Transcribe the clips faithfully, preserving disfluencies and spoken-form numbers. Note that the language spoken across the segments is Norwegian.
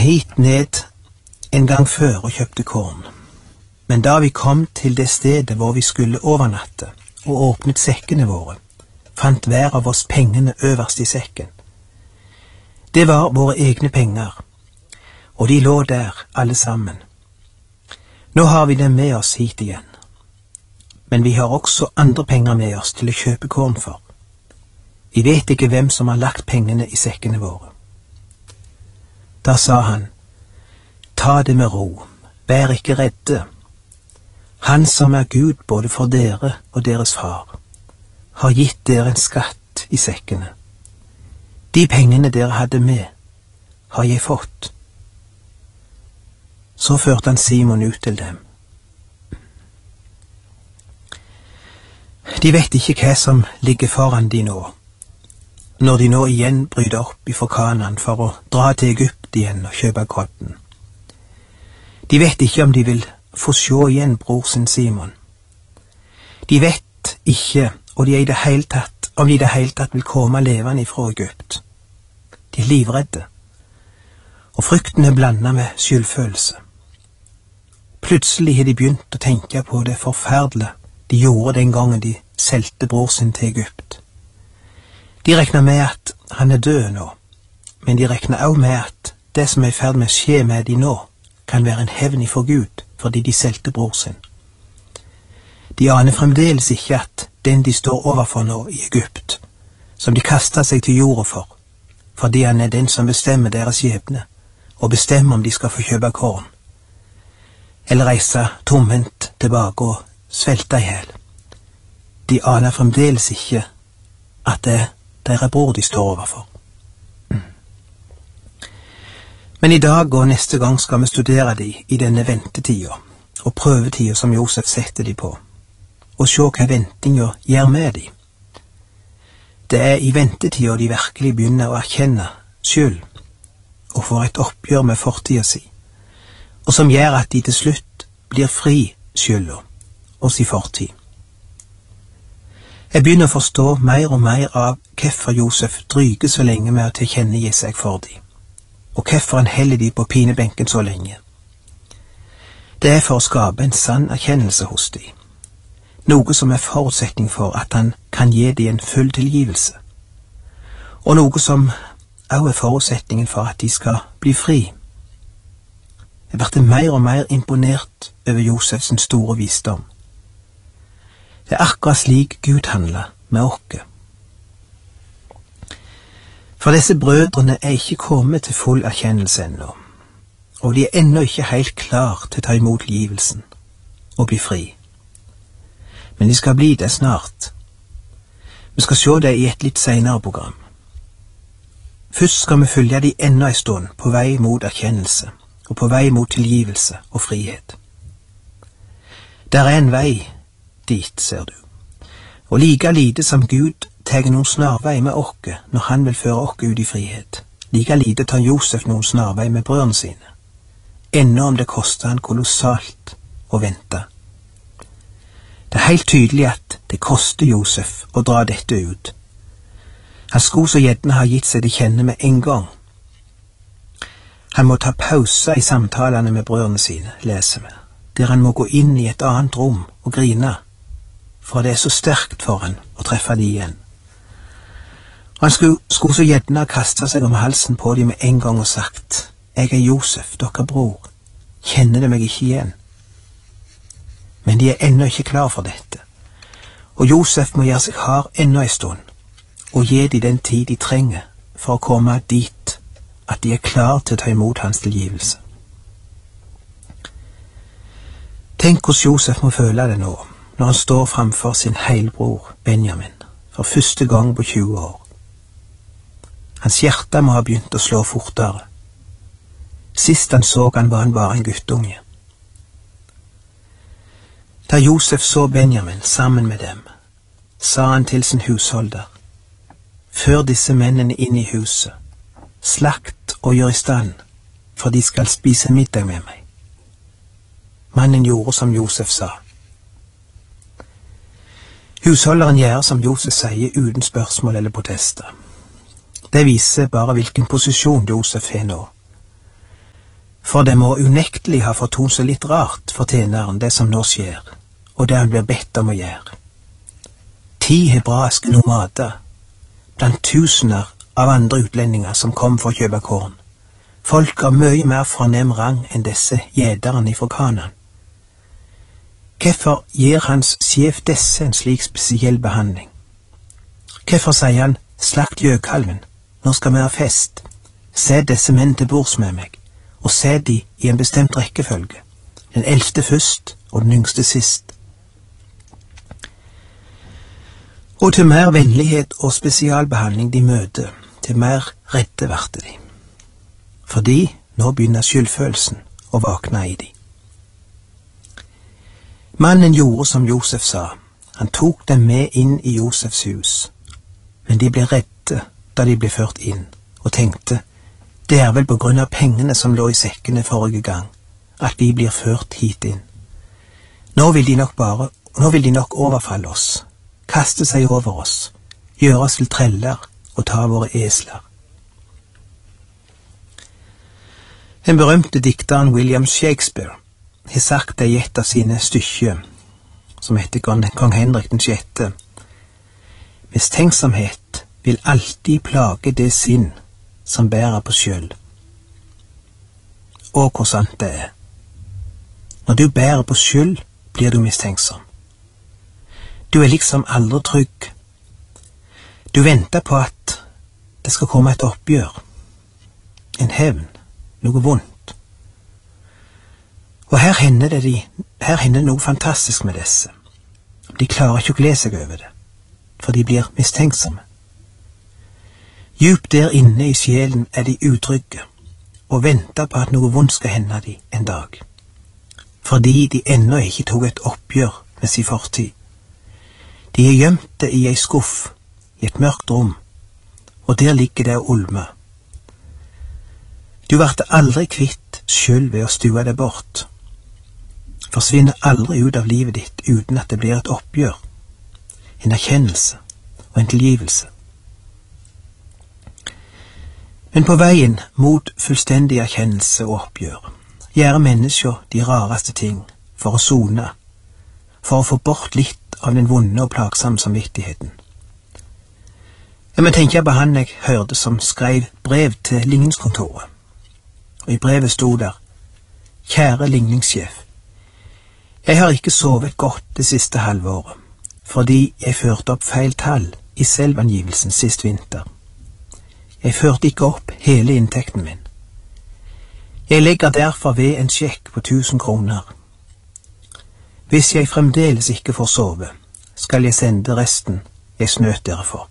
hit ned en gang før og kjøpte korn, men da vi kom til det stedet hvor vi skulle overnatte og åpnet sekkene våre, fant hver av oss pengene øverst i sekken. Det var våre egne penger, og de lå der alle sammen. Nå har vi dem med oss hit igjen, men vi har også andre penger med oss til å kjøpe korn for. Vi vet ikke hvem som har lagt pengene i sekkene våre. Da sa han, ta det med ro, vær ikke redde. Han som er Gud både for dere og deres far, har gitt dere en skatt i sekkene. De pengene dere hadde med, har jeg fått. Så førte han Simon ut til dem. De vet ikke hva som ligger foran de nå, når de nå igjen bryter opp ifra Kanaan for å dra til Egypt igjen og kjøpe korn. De vet ikke om de vil få se igjen bror sin Simon. De vet ikke og de er i det hele tatt, om de i det hele tatt vil komme levende ifra Egypt. De er livredde, og frykten er blandet med skyldfølelse. Plutselig har de begynt å tenke på det forferdelige de gjorde den gangen de solgte bror sin til Egypt. De regner med at han er død nå, men de regner også med at det som er i ferd med å skje med de nå, kan være en hevn ifra Gud fordi de solgte bror sin. De aner fremdeles ikke at den de står overfor nå i Egypt, som de kastet seg til jorda for, fordi han er den som bestemmer deres skjebne, og bestemmer om de skal få kjøpe korn, eller reise tomhendt tilbake og svelte i hjel. De aner fremdeles ikke at det er deres bror de står overfor. Men i dag og neste gang skal vi studere de i denne ventetida og prøvetida som Josef setter de på, og se hva ventinga gjør med de. Det er i ventetida de virkelig begynner å erkjenne skyld og får et oppgjør med fortida si, og som gjør at de til slutt blir fri skylda og si fortid. Jeg begynner å forstå mer og mer av hvorfor Josef dryger så lenge med å tilkjennegi seg for de, og hvorfor han heller de på pinebenken så lenge. Det er for å skape en sann erkjennelse hos de, noe som er forutsetning for at han kan gi de en full tilgivelse, og noe som også er forutsetningen for at de skal bli fri. Jeg ble mer og mer imponert over Josefs store visdom. Det er akkurat slik Gud handler med oss. For disse brødrene er ikke kommet til full erkjennelse ennå, og de er ennå ikke helt klar til å ta imot tilgivelsen og bli fri. Men de skal bli det snart. Vi skal se det i et litt senere program. Først skal vi følge de enda en stund på vei mot erkjennelse, og på vei mot tilgivelse og frihet. Der er en vei dit, ser du. Og like lite som Gud tar noen snarvei med oss når han vil føre oss ut i frihet, like lite tar Josef noen snarvei med brødrene sine, ennå om det koster han kolossalt å vente. Det er helt tydelig at det koster Josef å dra dette ut. Han skulle så gjerne ha gitt seg til kjenne med en gang. Han må ta pause i samtalene med brødrene sine, leser vi, der han må gå inn i et annet rom og grine, for det er så sterkt for han å treffe de igjen. Han skulle, skulle så gjerne ha kastet seg om halsen på dem med en gang og sagt, «Jeg er Josef, dere bror, kjenner de meg ikke igjen?» Men de er ennå ikke klar for dette, og Josef må gjøre seg hard ennå en stund, og gi de den tid de trenger for å komme dit at de er klar til å ta imot hans tilgivelse. Tenk hvordan Josef må føle det nå, når han står framfor sin heilbror Benjamin, for første gang på tjue år. Hans hjerte må ha begynt å slå fortere. Sist han så han var han bare en guttunge. Da Josef så Benjamin sammen med dem, sa han til sin husholder, «Før disse mennene inn i huset, slakt og gjør i stand, for de skal spise middag med meg.» Mannen gjorde som Josef sa. Husholderen gjør som Josef sier uten spørsmål eller protester. Det viser bare hvilken posisjon Josef har nå. For det må unektelig ha fortont seg litt rart for tjeneren det som nå skjer, og det han blir bedt om å gjøre. Ti hebraiske nomader, blant tusener av andre utlendinger som kom for å kjøpe korn, folk av mye mer fornem rang enn disse gjederne ifra Kanaan. Hvorfor gir hans sjef disse en slik spesiell behandling? Hvorfor sier han, slakt gjøkalven, nå skal vi ha fest, se disse menn til bords med meg, og se de i en bestemt rekkefølge, den eldste først og den yngste sist. Og til mer vennlighet og spesialbehandling de møter, til mer redde varte de. Fordi nå begynner skyldfølelsen å vakne i de. Mannen gjorde som Josef sa, han tok dem med inn i Josefs hus, men de ble redde da de ble ført inn, og tenkte, det er vel på grunn av pengene som lå i sekkene forrige gang, at vi blir ført hit inn. Nå vil de nok bare, nå vil de nok overfalle oss, kaste seg over oss, gjøre oss til treller og ta våre esler. Den berømte dikteren William Shakespeare har sagt det i et av sine stykker, som heter Kong Henrik den sjette. Mistenksomhet vil alltid plage det sinn som bærer på skyld. Og hvor sant det er. Når du bærer på skyld, blir du mistenksom. Du er liksom aldri trygg. Du venter på at det skal komme et oppgjør, en hevn, noe vondt. Og her hender det de, her hender noe fantastisk med disse. De klarer ikke å glede seg over det, for de blir mistenksomme. Djupt der inne i sjelen er de utrygge, og venter på at noe vondt skal hende de en dag, fordi de ennå ikke tok et oppgjør med sin fortid. De er gjemt det i ei skuff, i et mørkt rom, og der ligger det og ulmer. Du vart aldri kvitt skyld ved å stue det bort. Forsvinner aldri ut av livet ditt uten at det blir et oppgjør, en erkjennelse og en tilgivelse. Men på veien mot fullstendig erkjennelse og oppgjør gjør mennesker de rareste ting for å sone, for å få bort litt av den vonde og plagsomme samvittigheten. Jeg må tenke på han jeg hørte som skrev brev til ligningskontoret, og i brevet stod der, kjære ligningssjef, jeg har ikke sovet godt det siste halvåret, fordi jeg førte opp feil tall i selvangivelsen sist vinter. Jeg førte ikke opp hele inntekten min. Jeg legger derfor ved en sjekk på tusen kroner. Hvis jeg fremdeles ikke får sove, skal jeg sende resten jeg snøt dere for.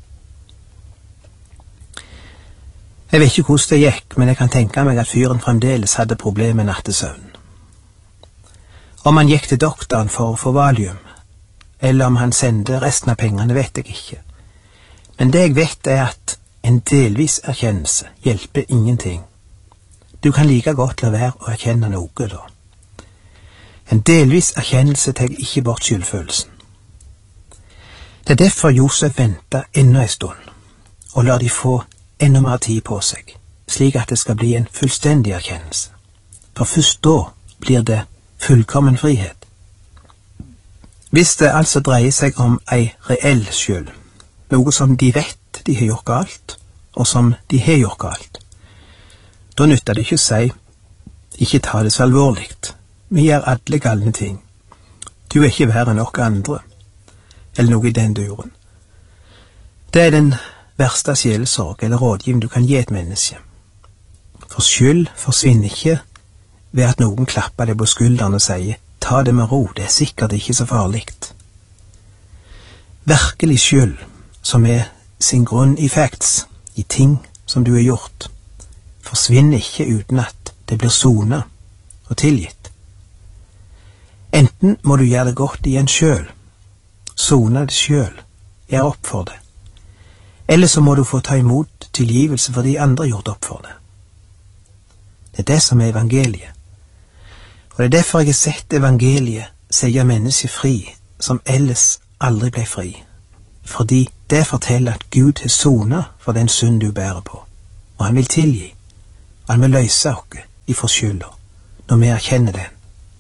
Jeg vet ikke hvordan det gikk, men jeg kan tenke meg at fyren fremdeles hadde problemer med nattesøvn. Om han gikk til doktoren for å få valium, eller om han sendte resten av pengene, vet jeg ikke. Men det jeg vet er at en delvis erkjennelse hjelper ingenting. Du kan like godt la være å erkjenne noe da. En delvis erkjennelse tar ikke bort skyldfølelsen. Det er derfor Josef venter enda en stund, og lar de få enda mer tid på seg, slik at det skal bli en fullstendig erkjennelse. For først da blir det fullkommen frihet. Hvis det altså dreier seg om ei reell skyld, noe som de vet de har gjort galt, og som de har gjort galt, da nytter det ikke å si, ikke ta det så alvorligt, vi gjør alle galne ting. Du er ikke verre enn noen andre, eller noe i den duren. Det er den verste sjelesorg eller rådgivning du kan gi et menneske. For skyld forsvinner ikke ved at noen klapper deg på skulderen og sier, ta det med ro, det er sikkert ikke så farligt. Virkelig skyld, som er sin grunn i facts, i ting som du har gjort, forsvinner ikke uten at det blir sonet og tilgitt. Enten må du gjøre det godt igjen sjøl, sone det sjøl, gjøre opp for det, eller så må du få ta imot tilgivelse for de andre gjort opp for det. Det er det som er evangeliet. Og det er derfor jeg har sett evangeliet sier mennesket fri, som ellers aldri ble fri. Fordi det forteller at Gud har sonet for den synd du bærer på. Og han vil tilgi. Og han vil løse oss ifra skylda, når vi erkjenner den.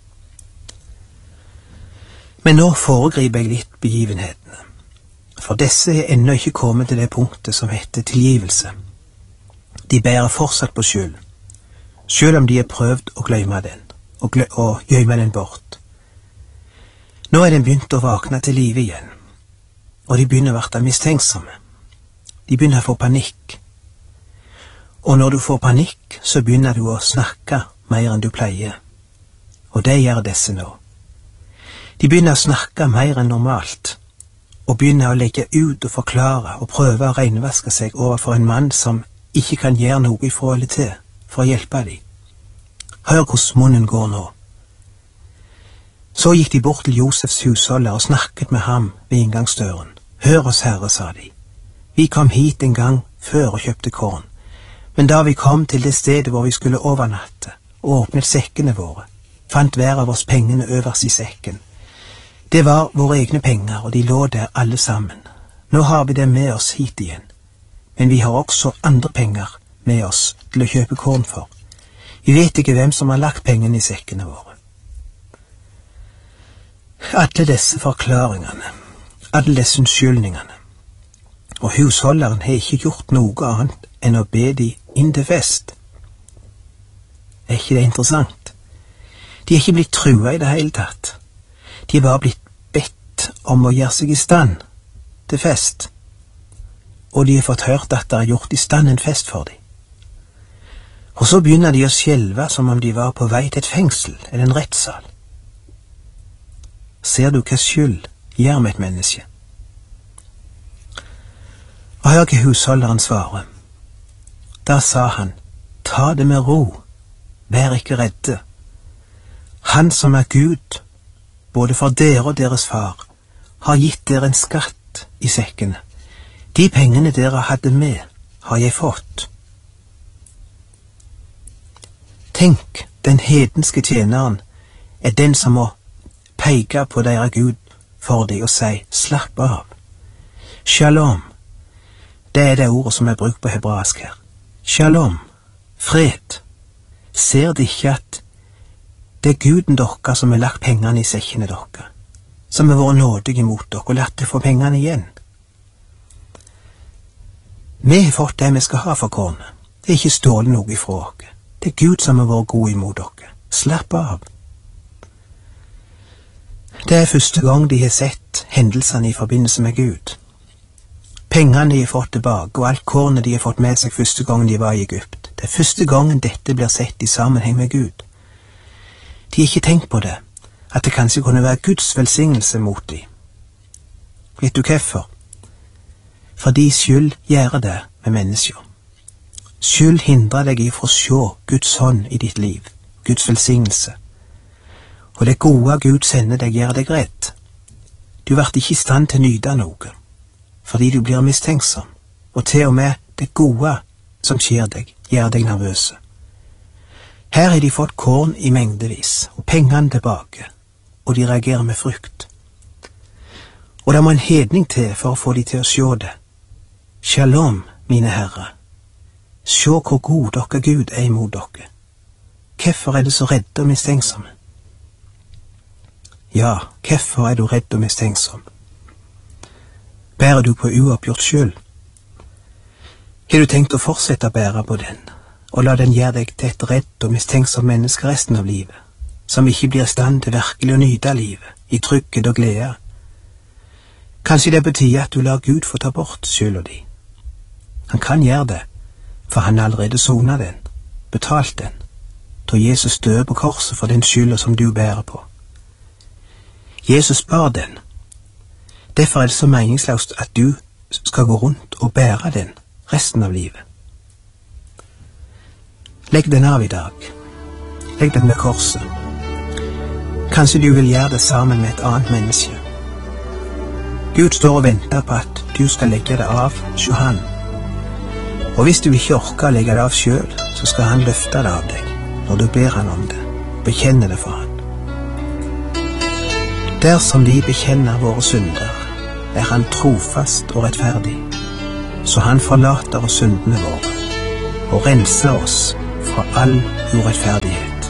Men nå foregriper jeg litt begivenhetene, for disse er ennå ikke kommet til det punktet som heter tilgivelse. De bærer fortsatt på skyld, selv om de har prøvd å glemme den, og, glø og gjemme den bort. Nå er den begynt å vakne til live igjen, og de begynner å være mistenksomme. De begynner å få panikk. Og når du får panikk, så begynner du å snakke mer enn du pleier. Og det gjør disse nå. De begynner å snakke mer enn normalt, og begynner å legge ut og forklare og prøve å renvaske seg overfor en mann som ikke kan gjøre noe i forhold til for å hjelpe dem. Hør hvordan munnen går nå. Så gikk de bort til Josefs husholder og snakket med ham ved inngangsdøren. Hør oss, Herre, sa de. Vi kom hit en gang før og kjøpte korn, men da vi kom til det stedet hvor vi skulle overnatte, og åpnet sekkene våre, fant hver av oss pengene øverst i sekken. Det var våre egne penger, og de lå der alle sammen. Nå har vi dem med oss hit igjen, men vi har også andre penger med oss til å kjøpe korn for. Vi vet ikke hvem som har lagt pengene i sekkene våre. Alle disse forklaringene, alle disse unnskyldningene, og husholderen har ikke gjort noe annet enn å be de inn til fest. Er ikke det interessant? De er ikke blitt trua i det hele tatt. De er bare blitt bedt om å gjøre seg i stand til fest, og de har fått hørt at det er gjort i stand en fest for dem. Og så begynner de å skjelve som om de var på vei til et fengsel eller en rettssal. Ser du hva skyld gjør med et menneske? Og hør hva husholderen svarer. Da sa han, ta det med ro, vær ikke redde. Han som er Gud, både for dere og deres far, har gitt dere en skatt i sekkene. De pengene dere hadde med, har jeg fått. Tenk, den hedenske tjeneren er den som må peke på deres Gud for deg og si, slapp av. Shalom, det er det ordet som er brukt på hebraisk her. Shalom, fred. Ser de ikke at det er Guden dere som har lagt pengene i sekkene dere, som har vært nådige mot dere og latt dere få pengene igjen? Vi har fått det vi skal ha for kornet. Det er ikke stålet noe ifra oss. Det er Gud som har vært god imot dere. Slapp av. Det er første gang de har sett hendelsene i forbindelse med Gud. Pengene de har fått tilbake, og alt kornet de har fått med seg første gang de var i Egypt. Det er første gangen dette blir sett i sammenheng med Gud. De har ikke tenkt på det, at det kanskje kunne være Guds velsignelse mot dem. Vet du hvorfor? Fordi skyld gjør det med mennesker. Skyld hindrer deg i å se Guds hånd i ditt liv, Guds velsignelse. Og det gode Gud sender deg gjør deg redd. Du blir ikke i stand til å nyte noe, fordi du blir mistenksom, og til og med det gode som skjer deg, gjør deg nervøse. Her har de fått korn i mengdevis, og pengene tilbake, og de reagerer med frykt. Og det må en hedning til for å få de til å se det. Shalom, mine herrer. Se hvor god dere Gud er imot dere. Hvorfor er det så redde og mistenksomme? Ja, hvorfor er du redd og mistenksom? Bærer du på uoppgjort skyld? Har du tenkt å fortsette å bære på den, og la den gjøre deg til et redd og mistenksom menneske resten av livet, som ikke blir i stand til virkelig å nyte livet, i trygghet og glede? Kanskje det betyr at du lar Gud få ta bort skylda di. Han kan gjøre det, for han allerede sonet den, betalt den, da Jesus døde på korset for den skylda som du bærer på. Jesus bar den. Derfor er det så meningsløst at du skal gå rundt og bære den resten av livet. Legg den av i dag. Legg den ved korset. Kanskje du vil gjøre det sammen med et annet menneske. Gud står og venter på at du skal legge det av hos han. Og hvis du ikke orker å legge det av selv, så skal han løfte det av deg når du ber han om det, bekjenne det for han. Dersom vi bekjenner våre synder, er han trofast og rettferdig, så han forlater oss syndene våre og renser oss fra all urettferdighet.